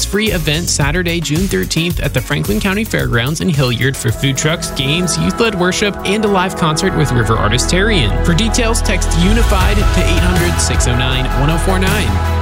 tax-free event Saturday, June 13th at the Franklin County Fairgrounds in Hilliard for food trucks, games, youth-led worship, and a live concert with River artist Tarian. For details, text UNIFIED to 800-609-1049.